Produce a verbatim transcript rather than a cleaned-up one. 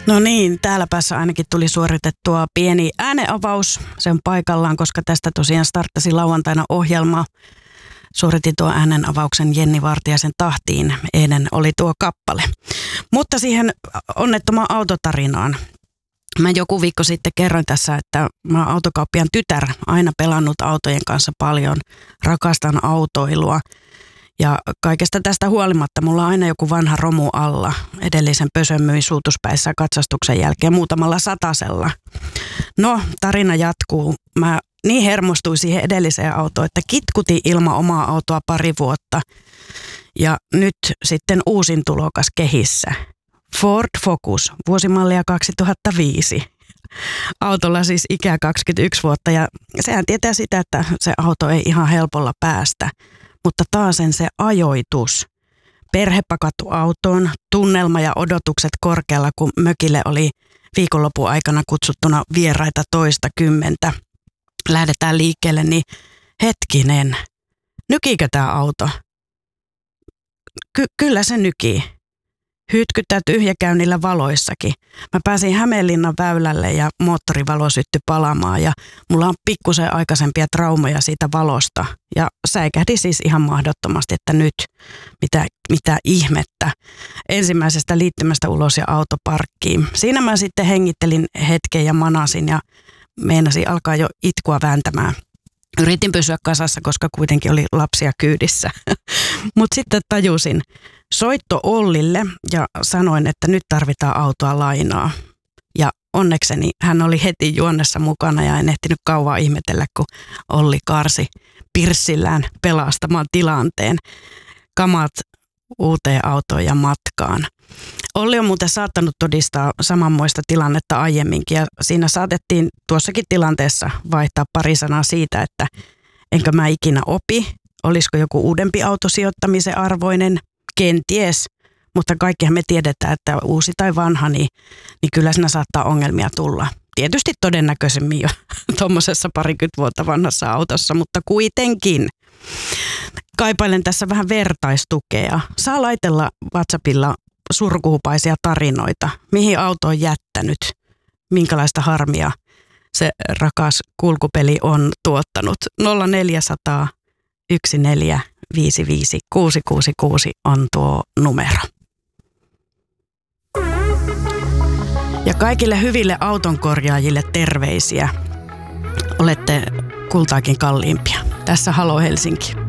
No niin, täällä päässä ainakin tuli suoritettua pieni ääneavaus. Se on paikallaan, koska tästä tosiaan starttasi lauantaina ohjelma. Suoritin tuo äänenavauksen Jenni Vartiaisen tahtiin. Ennen oli tuo kappale. Mutta siihen onnettomaan autotarinaan. Mä joku viikko sitten kerroin tässä, että mä oon autokauppiaan tytär, aina pelannut autojen kanssa paljon, rakastan autoilua. Ja kaikesta tästä huolimatta mulla on aina joku vanha romu alla. Edellisen pösön myin suutuspäissä katsastuksen jälkeen muutamalla satasella. No, tarina jatkuu. Mä niin hermostuin siihen edelliseen autoon, että kitkutin ilman omaa autoa pari vuotta. Ja nyt sitten uusin tulokas kehissä. Ford Focus, vuosimallia kaksituhattaviisi. Autolla siis ikää kaksikymmentäyksi vuotta ja sehän tietää sitä, että se auto ei ihan helpolla päästä. Mutta taasen se ajoitus. Perhe pakattu autoon, tunnelma ja odotukset korkealla, kun mökille oli viikonlopun aikana kutsuttuna vieraita toista kymmentä. Lähdetään liikkeelle, niin hetkinen, nykiikö tämä auto? Ky- kyllä se nykii. Hytkyttää tyhjäkäynnillä valoissakin. Mä pääsin Hämeenlinnan väylälle ja moottorivalo syttyi palamaan ja mulla on pikkusen aikaisempia traumoja siitä valosta. Ja säikähdi siis ihan mahdottomasti, että nyt mitä, mitä ihmettä. Ensimmäisestä liittymästä ulos ja autoparkkiin. Siinä mä sitten hengittelin hetken ja manasin ja meinasin alkaa jo itkua vääntämään. Yritin pysyä kasassa, koska kuitenkin oli lapsia kyydissä. Mutta sitten tajusin. Soitto Ollille ja sanoin, että nyt tarvitaan autoa lainaa. Ja onnekseni hän oli heti juonnessa mukana ja en ehtinyt kauan ihmetellä, kun Olli kaarsi pirssillään pelastamaan tilanteen. Kamat uuteen autoon ja matkaan. Olli on muuten saattanut todistaa samanmoista tilannetta aiemminkin ja siinä saatettiin tuossakin tilanteessa vaihtaa pari sanaa siitä, että enkö mä ikinä opi, olisiko joku uudempi auto sijoittamisen arvoinen. Kenties, mutta kaikkihan me tiedetään, että uusi tai vanha, niin, niin kyllä siinä saattaa ongelmia tulla. Tietysti todennäköisemmin jo tuommoisessa parikymmentä vuotta vanhassa autossa, mutta kuitenkin. Kaipailen tässä vähän vertaistukea. Saa laitella WhatsAppilla surkuhupaisia tarinoita. Mihin auto on jättänyt? Minkälaista harmia se rakas kulkupeli on tuottanut? nolla neljäsataa yksi neljä viisi viisi kuusi kuusi kuusi on tuo numero. Ja kaikille hyville autonkorjaajille terveisiä. Olette kultaakin kalliimpia. Tässä Halo Helsinki.